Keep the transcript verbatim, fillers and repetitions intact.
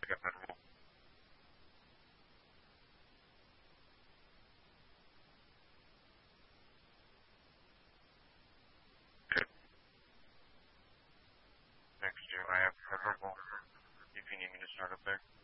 get rid of it. Next year, I have Riverboat. If you need me to start up there.